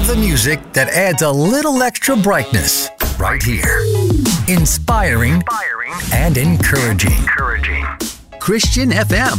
of the music that adds a little extra brightness right here. Inspiring and encouraging. Christian FM.